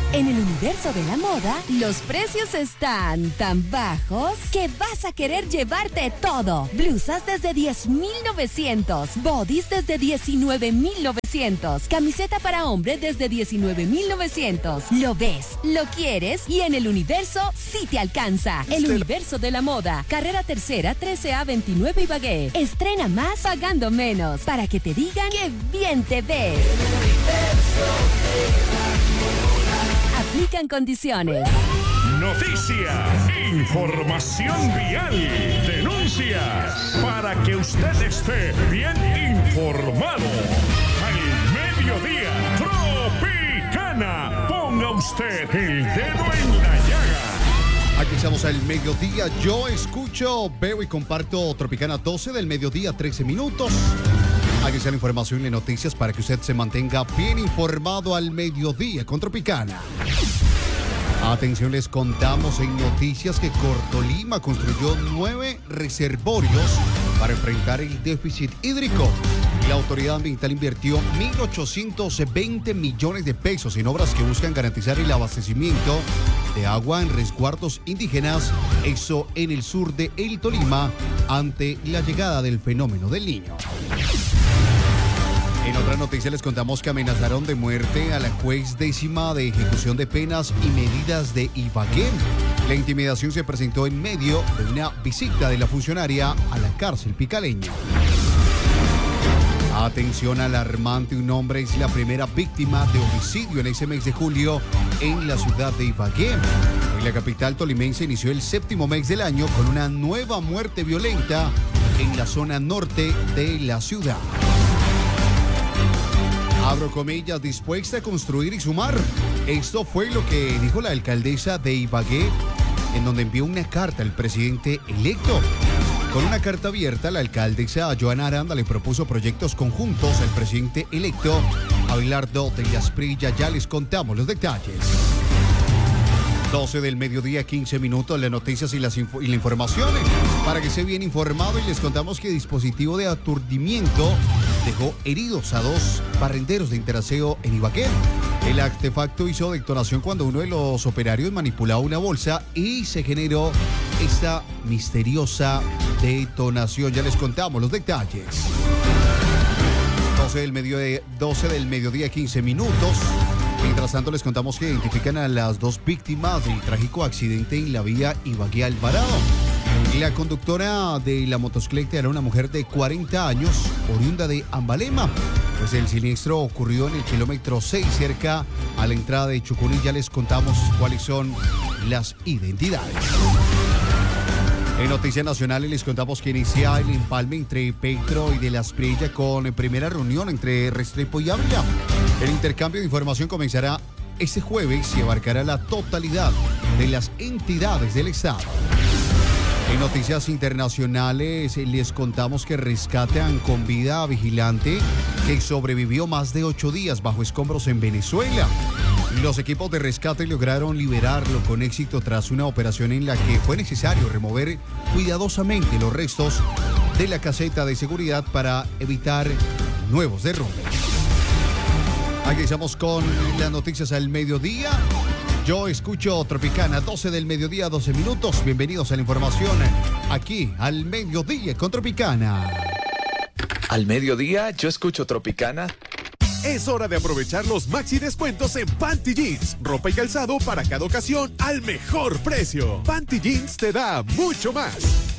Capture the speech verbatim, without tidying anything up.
En el universo de la moda, los precios están tan bajos que vas a querer llevarte todo. Blusas desde diez mil novecientos, bodys desde diecinueve mil novecientos, camiseta para hombre desde diecinueve mil novecientos. Lo ves, lo quieres y en el universo sí te alcanza. El universo de la moda, carrera tercera, trece A veintinueve Ibagué. Estrena más pagando menos para que te digan que bien te ves. Aplican condiciones. Noticias, información vial, denuncias, para que usted esté bien informado. Al mediodía, Tropicana. Ponga usted el dedo en la llaga. Aquí estamos al mediodía. Yo escucho, veo y comparto Tropicana doce del mediodía, trece minutos. Aquí está la información y noticias para que usted se mantenga bien informado al mediodía con Tropicana. Atención, les contamos en noticias que Cortolima construyó nueve reservorios para enfrentar el déficit hídrico. La autoridad ambiental invirtió mil ochocientos veinte millones de pesos en obras que buscan garantizar el abastecimiento de agua en resguardos indígenas, eso en el sur de El Tolima, ante la llegada del fenómeno del Niño. En otras noticias les contamos que amenazaron de muerte a la juez décima de ejecución de penas y medidas de Ibagué. La intimidación se presentó en medio de una visita de la funcionaria a la cárcel picaleña. Atención alarmante, un hombre es la primera víctima de homicidio en ese mes de julio en la ciudad de Ibagué. En la capital tolimense inició el séptimo mes del año con una nueva muerte violenta en la zona norte de la ciudad. Abro comillas, dispuesta a construir y sumar. Esto fue lo que dijo la alcaldesa de Ibagué, en donde envió una carta al presidente electo. Con una carta abierta, la alcaldesa Joana Aranda le propuso proyectos conjuntos al presidente electo, Abelardo de Asprilla. Ya les contamos los detalles. doce del mediodía, quince minutos, las noticias y, las info y la información para que esté bien informado, y les contamos que dispositivo de aturdimiento dejó heridos a dos barrenderos de Interaseo en Ibagué. El artefacto hizo detonación cuando uno de los operarios manipulaba una bolsa y se generó esta misteriosa detonación. Ya les contamos los detalles. doce del mediodía, doce del mediodía, quince minutos. Mientras tanto, les contamos que identifican a las dos víctimas del trágico accidente en la vía Ibagué Alvarado. La conductora de la motocicleta era una mujer de cuarenta años, oriunda de Ambalema. Pues el siniestro ocurrió en el kilómetro seis, cerca a la entrada de Chucurí. Ya les contamos cuáles son las identidades. En Noticias Nacionales les contamos que inicia el empalme entre Petro y de la Asprilla con primera reunión entre Restrepo y Ávila. El intercambio de información comenzará este jueves y abarcará la totalidad de las entidades del Estado. En noticias internacionales les contamos que rescatan con vida a vigilante que sobrevivió más de ocho días bajo escombros en Venezuela. Los equipos de rescate lograron liberarlo con éxito tras una operación en la que fue necesario remover cuidadosamente los restos de la caseta de seguridad para evitar nuevos derrumbes. Aquí estamos con las noticias al mediodía. Yo escucho Tropicana, doce del mediodía, doce minutos. Bienvenidos a la información aquí al mediodía con Tropicana. Al mediodía, yo escucho Tropicana. Es hora de aprovechar los maxi descuentos en Panty Jeans. Ropa y calzado para cada ocasión al mejor precio. Panty Jeans te da mucho más.